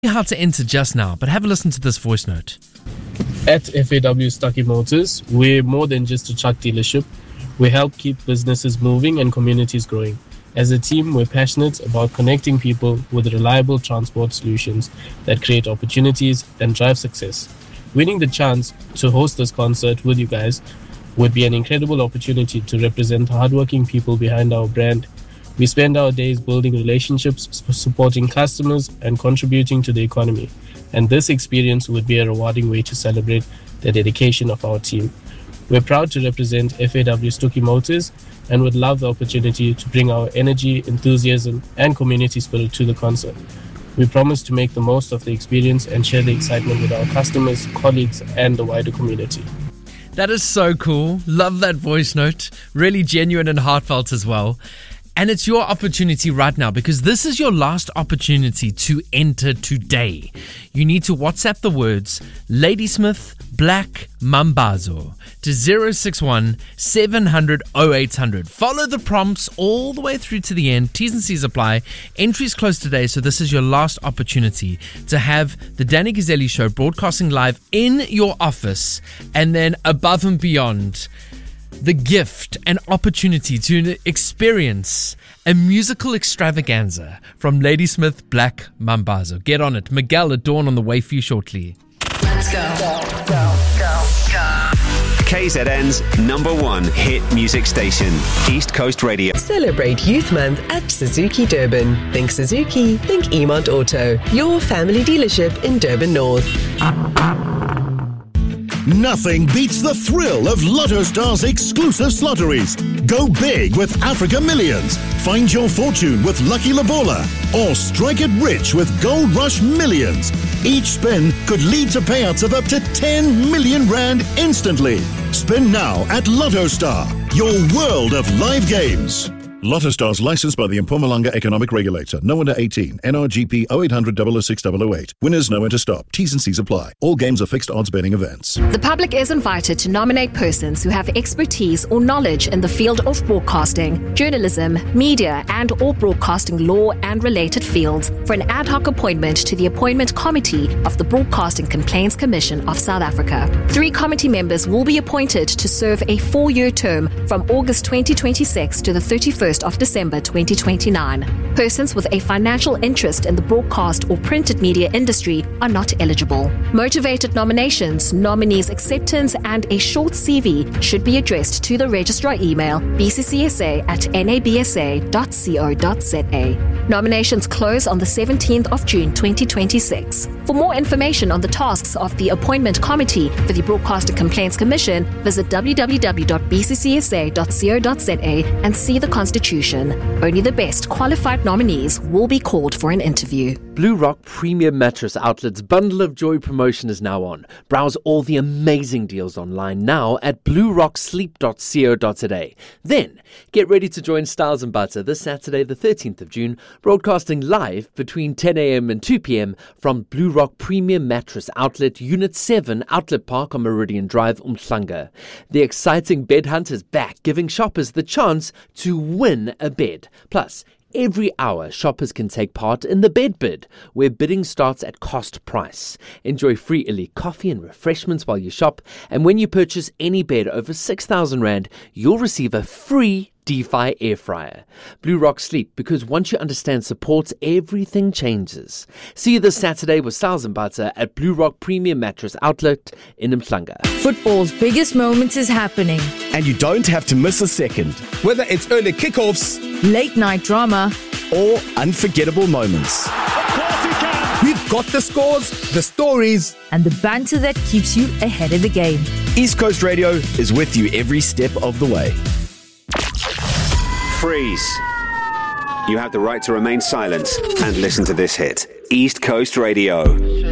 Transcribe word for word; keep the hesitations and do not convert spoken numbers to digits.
How to enter just now, but have a listen to this voice note. At F A W Stuckey Motors, we're more than just a truck dealership. We help keep businesses moving and communities growing. As a team, we're passionate about connecting people with reliable transport solutions that create opportunities and drive success. Winning the chance to host this concert with you guys would be an incredible opportunity to represent the hardworking people behind our brand. We spend our days building relationships, supporting customers, and contributing to the economy. And this experience would be a rewarding way to celebrate the dedication of our team. We're proud to represent F A W Stuckey Motors and would love the opportunity to bring our energy, enthusiasm, and community spirit to the concert. We promise to make the most of the experience and share the excitement with our customers, colleagues, and the wider community. That is so cool. Love that voice note. Really genuine and heartfelt as well. And it's your opportunity right now, because this is your last opportunity to enter today. You need to WhatsApp the words Ladysmith Black Mambazo to zero six one seven hundred oh eight hundred. Follow the prompts all the way through to the end. T's and C's apply. Entries close today, so this is your last opportunity to have the Danny Gazzelli Show broadcasting live in your office, and then above and beyond, the gift and opportunity to experience a musical extravaganza from Ladysmith Black Mambazo. Get on it. Miguel at Dawn on the way for you shortly. Let's go. Go, go, go, go. K Z N's number one hit music station, East Coast Radio. Celebrate Youth Month at Suzuki Durban. Think Suzuki, think Emont Auto. Your family dealership in Durban North. Nothing beats the thrill of Lotto Star's exclusive lotteries. Go big with Africa Millions. Find your fortune with Lucky Labola. Or strike it rich with Gold Rush Millions. Each spin could lead to payouts of up to ten million rand instantly. Spin now at Lotto Star, your world of live games. Lotto Stars licensed by the Mpumalanga Economic Regulator. No under eighteen. N R G P oh eight hundred double oh six double oh eight. Winners know when to stop. T's and C's apply. All games are fixed odds betting events. The public is invited to nominate persons who have expertise or knowledge in the field of broadcasting, journalism, media, and or broadcasting law and related fields for an ad hoc appointment to the Appointment Committee of the Broadcasting Complaints Commission of South Africa. Three committee members will be appointed to serve a four-year term from August twenty twenty-six to the thirty-first of December twenty twenty-nine. Persons with a financial interest in the broadcast or printed media industry are not eligible. Motivated nominations, nominees' acceptance, and a short C V should be addressed to the registrar email b c c s a at n a b s a dot co dot z a. Nominations close on the seventeenth of June twenty twenty-six. For more information on the tasks of the Appointment Committee for the Broadcasting Complaints Commission, visit w w w dot b c c s a dot co dot z a and see the Constitution. Only the best qualified nominees will be called for an interview. Blue Rock Premium Mattress Outlet's Bundle of Joy promotion is now on. Browse all the amazing deals online now at blue rock sleep dot co dot z a. Then, get ready to join Styles and Butter this Saturday, the thirteenth of June, broadcasting live between ten a.m. and two p.m. from Blue Rock Premium Mattress Outlet, Unit seven, Outlet Park on Meridian Drive, Umhlanga. The exciting bed hunt is back, giving shoppers the chance to win a bed. Plus, every hour, shoppers can take part in the bed bid, where bidding starts at cost price. Enjoy free elite coffee and refreshments while you shop, and when you purchase any bed over six thousand rand, you'll receive a free DeFi air fryer. Blue Rock Sleep, because once you understand support, everything changes. See you this Saturday with Styles and Butter at Blue Rock Premium Mattress Outlet in Mhlanga. Football's biggest moments is happening. And you don't have to miss a second. Whether it's early kickoffs, late night drama, or unforgettable moments. We've got the scores, the stories, and the banter that keeps you ahead of the game. East Coast Radio is with you every step of the way. Freeze. You have the right to remain silent and listen to this hit. East Coast Radio.